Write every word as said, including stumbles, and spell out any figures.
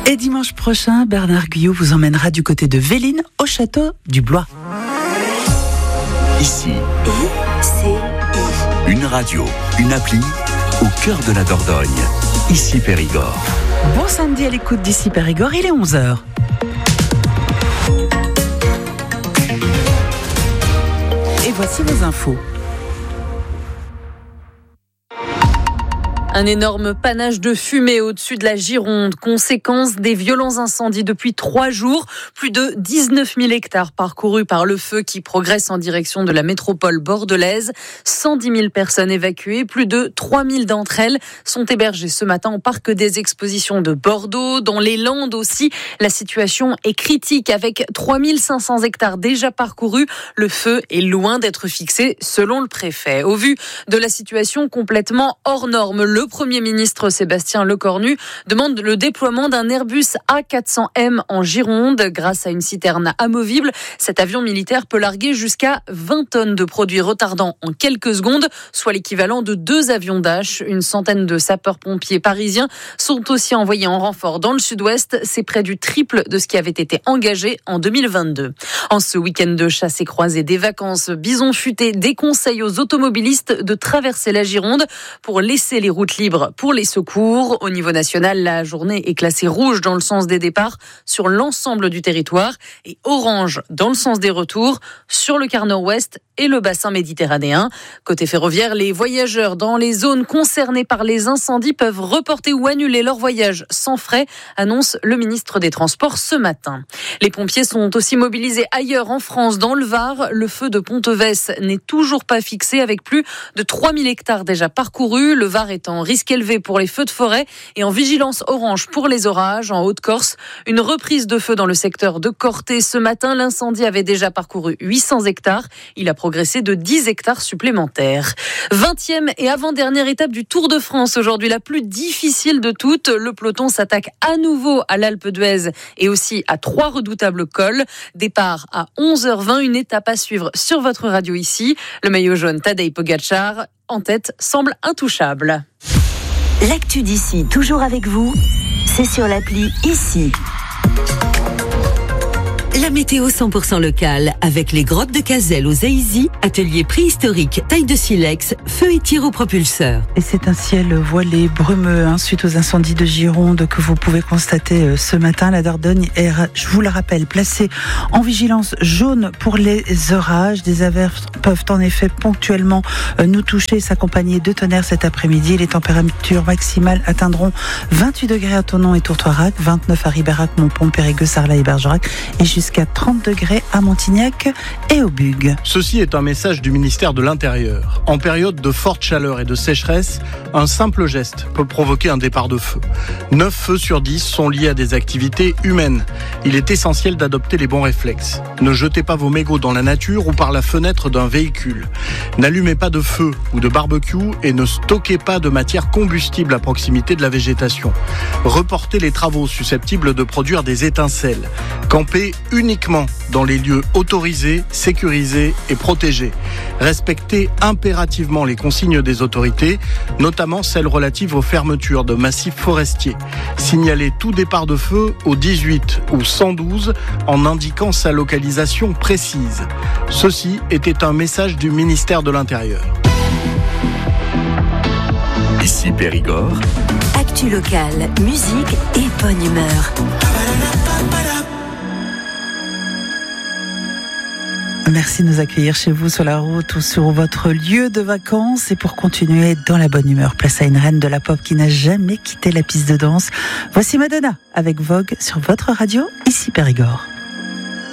Et dimanche prochain, Bernard Guyot vous emmènera du côté de Véline, au château du Blois. Ici, I C I. Une radio, une appli, au cœur de la Dordogne. Ici Périgord. Bon samedi à l'écoute d'Ici Périgord, il est onze heures. Et voici vos infos. Un énorme panache de fumée au-dessus de la Gironde, conséquence des violents incendies depuis trois jours. Plus de dix-neuf mille hectares parcourus par le feu qui progresse en direction de la métropole bordelaise. cent dix mille personnes évacuées, plus de trois mille d'entre elles sont hébergées ce matin au parc des expositions de Bordeaux. Dans les Landes aussi, la situation est critique avec trois mille cinq cents hectares déjà parcourus. Le feu est loin d'être fixé selon le préfet. Au vu de la situation complètement hors norme, le Premier ministre Sébastien Lecornu demande le déploiement d'un Airbus A quatre cents M en Gironde. Grâce à une citerne amovible, cet avion militaire peut larguer jusqu'à vingt tonnes de produits retardants en quelques secondes, soit l'équivalent de deux avions Dash. Une centaine de sapeurs-pompiers parisiens sont aussi envoyés en renfort dans le sud-ouest. C'est près du triple de ce qui avait été engagé en deux mille vingt-deux. En ce week-end de chasse et croisée des vacances, Bison Futé déconseille aux automobilistes de traverser la Gironde pour laisser les routes libres pour les secours. Au niveau national, la journée est classée rouge dans le sens des départs sur l'ensemble du territoire et orange dans le sens des retours sur le quart nord-ouest et le bassin méditerranéen. Côté ferroviaire, les voyageurs dans les zones concernées par les incendies peuvent reporter ou annuler leur voyage sans frais, annonce le ministre des Transports ce matin. Les pompiers sont aussi mobilisés ailleurs en France, dans le Var. Le feu de Ponteves n'est toujours pas fixé avec plus de trois mille hectares déjà parcourus. Le Var est en risque élevé pour les feux de forêt et en vigilance orange pour les orages. En Haute-Corse, une reprise de feu dans le secteur de Corté. Ce matin, l'incendie avait déjà parcouru huit cents hectares. Il a progressé de dix hectares supplémentaires. vingtième et avant-dernière étape du Tour de France. Aujourd'hui, la plus difficile de toutes. Le peloton s'attaque à nouveau à l'Alpe d'Huez et aussi à trois redoutables cols. Départ à onze heures vingt, une étape à suivre sur votre radio ici. Le maillot jaune Tadej Pogačar en tête semble intouchable. L'actu d'ici, toujours avec vous, c'est sur l'appli Ici. La météo cent pour cent locale, avec les grottes de Cazelles aux Aïzy, atelier préhistorique, taille de silex, feu et tir au propulseur. Et c'est un ciel voilé, brumeux, hein, suite aux incendies de Gironde que vous pouvez constater euh, ce matin. La Dordogne est, je vous le rappelle, placée en vigilance jaune pour les orages. Des averses peuvent en effet ponctuellement euh, nous toucher et s'accompagner de tonnerre cet après-midi. Les températures maximales atteindront vingt-huit degrés à Thonon et Tourtoirac, vingt-neuf à Ribérac, Montpont, Périgueux, Sarlat et Bergerac, et jusqu'à trente degrés à Montignac et au Bugue. Ceci est un message du ministère de l'Intérieur. En période de forte chaleur et de sécheresse, un simple geste peut provoquer un départ de feu. neuf feux sur dix sont liés à des activités humaines. Il est essentiel d'adopter les bons réflexes. Ne jetez pas vos mégots dans la nature ou par la fenêtre d'un véhicule. N'allumez pas de feu ou de barbecue et ne stockez pas de matière combustible à proximité de la végétation. Reportez les travaux susceptibles de produire des étincelles. Campez uniquement dans les lieux autorisés, sécurisés et protégés. Respectez impérativement les consignes des autorités, notamment celles relatives aux fermetures de massifs forestiers. Signalez tout départ de feu au dix-huit ou cent douze en indiquant sa localisation précise. Ceci était un message du ministère de l'Intérieur. Ici Périgord. Actu locale, musique et bonne humeur. Merci de nous accueillir chez vous sur la route ou sur votre lieu de vacances. Et pour continuer dans la bonne humeur, place à une reine de la pop qui n'a jamais quitté la piste de danse. Voici Madonna avec Vogue sur votre radio, Ici Périgord.